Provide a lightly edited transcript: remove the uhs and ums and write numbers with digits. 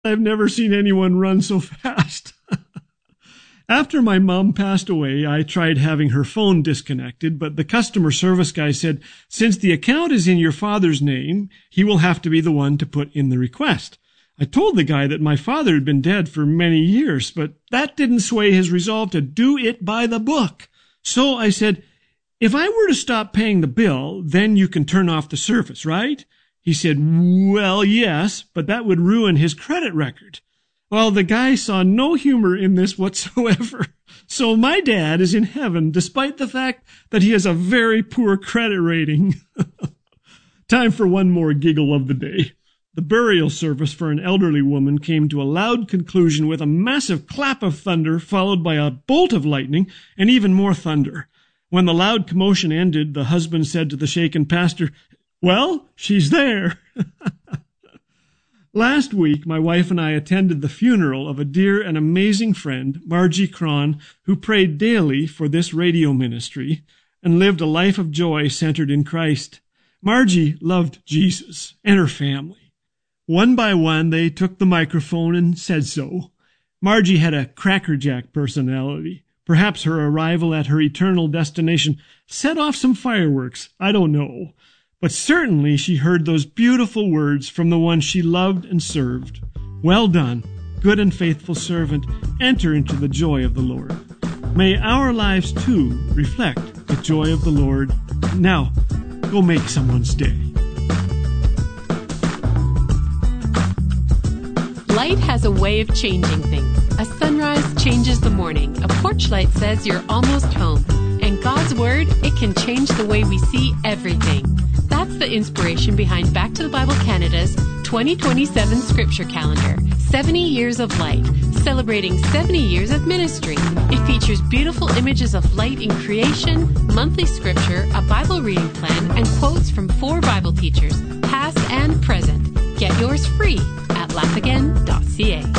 I've never seen anyone run so fast. After my mom passed away, I tried having her phone disconnected, but the customer service guy said, since the account is in your father's name, he will have to be the one to put in the request. I told the guy that my father had been dead for many years, but that didn't sway his resolve to do it by the book. So I said, if I were to stop paying the bill, then you can turn off the service, right? He said, well, yes, but that would ruin his credit record. Well, the guy saw no humor in this whatsoever. So my dad is in heaven, despite the fact that he has a very poor credit rating. Time for one more giggle of the day. The burial service for an elderly woman came to a loud conclusion with a massive clap of thunder, followed by a bolt of lightning and even more thunder. When the loud commotion ended, the husband said to the shaken pastor, well, she's there. Last week, my wife and I attended the funeral of a dear and amazing friend, Margie Cron, who prayed daily for this radio ministry and lived a life of joy centered in Christ. Margie loved Jesus and her family. One by one, they took the microphone and said so. Margie had a crackerjack personality. Perhaps her arrival at her eternal destination set off some fireworks. I don't know. But certainly she heard those beautiful words from the one she loved and served. Well done, good and faithful servant. Enter into the joy of the Lord. May our lives, too, reflect the joy of the Lord. Now, go make someone's day. Light has a way of changing things. A sunrise changes the morning. A porch light says you're almost home. And God's Word, it can change the way we see everything. That's the inspiration behind Back to the Bible Canada's 2027 Scripture Calendar, 70 Years of Light, celebrating 70 years of ministry. It features beautiful images of light in creation, monthly scripture, a Bible reading plan, and quotes from 4 Bible teachers, past and present. Get yours free at laughagain.ca.